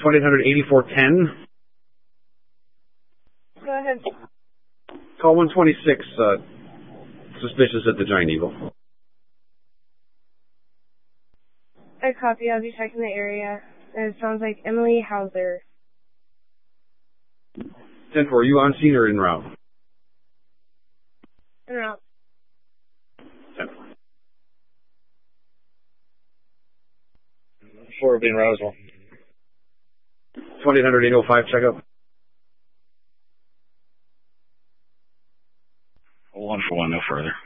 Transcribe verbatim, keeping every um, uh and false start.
twenty-eight hundred eighty-four ten. Go ahead. Call one twenty-six, uh, suspicious at the Giant Eagle. I copy. I'll be checking the area. It sounds like Emily Hauser. ten four, are you on scene or en route? En route. ten four. four being Roswell. twenty-eight hundred eight oh five, check up. One for one, no further.